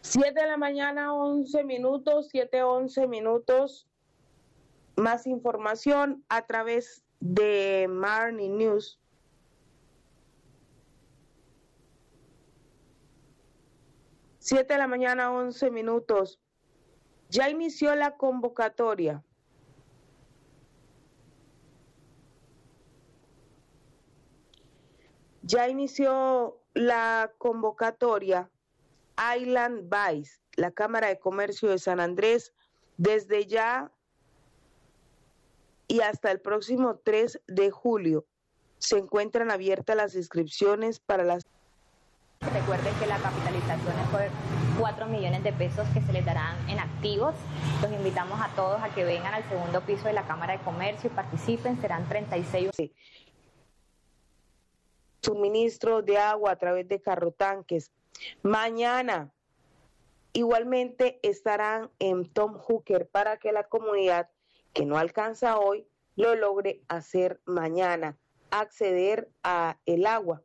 7 de la mañana, 11 minutos, 7:11 minutos. Más información a través de Marni News. Siete de la mañana, 11 minutos. Ya inició la convocatoria. Ya inició la convocatoria Island Vice, la Cámara de Comercio de San Andrés, desde ya y hasta el próximo 3 de julio. Se encuentran abiertas las inscripciones para las... Recuerden que la capitalización es por 4 millones de pesos que se les darán en activos. Los invitamos a todos a que vengan al segundo piso de la Cámara de Comercio y participen. Serán 36... Suministro de agua a través de carrotanques. Mañana igualmente estarán en Tom Hooker para que la comunidad que no alcanza hoy lo logre hacer mañana, acceder a el agua.